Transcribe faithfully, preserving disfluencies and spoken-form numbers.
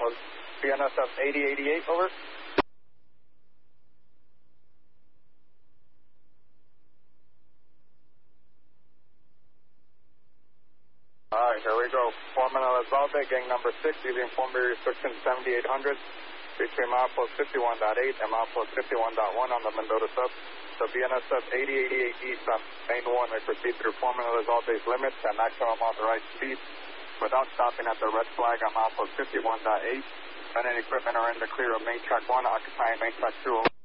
was B N S F eighty eighty-eight, over. Alright, here we go. Foreman Elizalde, gang number six, using informer restriction seventy-eight hundred between milepost fifty-one point eight and milepost fifty-one point one on the Mendota sub. The B N S F eighty eighty-eight east on main one may proceed through Foreman Elizalde's limits at maximum authorized speed without stopping at the red flag on milepost fifty-one point eight. Men and equipment are in the clear of main track one, occupying main track two.